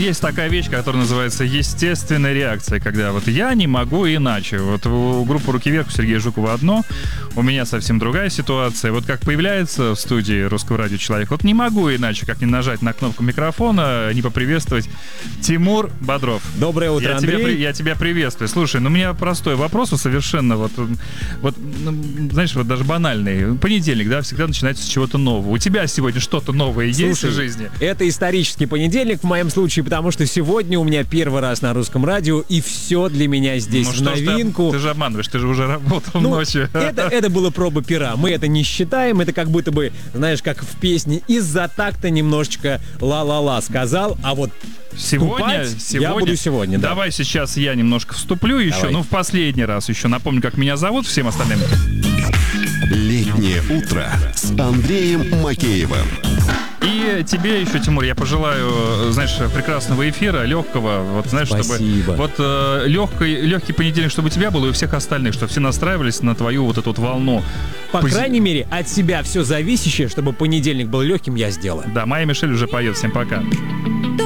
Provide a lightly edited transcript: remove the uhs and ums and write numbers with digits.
есть такая вещь, которая называется естественная реакция, когда вот я не могу иначе. Вот у группы «Руки вверх» у Сергея Жукова одно, у меня совсем другая ситуация. Вот как появляется в студии Русского радио человек, вот не могу иначе, как не нажать на кнопку микрофона, не поприветствовать Тимур Бодров. Доброе утро, Андрей. Я тебя приветствую. Слушай, ну у меня простой вопрос, совершенно вот, знаешь, вот даже банальный. Понедельник, да, всегда начинается с чего-то нового. У тебя сегодня что-то новое есть в жизни? Это исторический понедельник в моем случае, потому что сегодня у меня первый раз на Русском радио, и все для меня здесь в новинку. Ты же обманываешь, ты же уже работал ночью. Это было проба пера. Мы это не считаем, это как будто бы, знаешь, как в песне из-за такта немножечко ла-ла-ла сказал, а вот Сегодня я буду сегодня, да. Давай сейчас я немножко вступлю еще, в последний раз еще напомню, как меня зовут всем остальным. Летнее утро с Андреем Макеевым. И тебе еще, Тимур, я пожелаю, знаешь, прекрасного эфира, легкого, вот, знаешь, Спасибо. чтобы вот легкий понедельник, чтобы у тебя было и у всех остальных, чтобы все настраивались на твою вот эту вот волну. По крайней мере, от себя все зависящее, чтобы понедельник был легким, я сделаю. Да, Майя Мишель уже поет. Всем пока.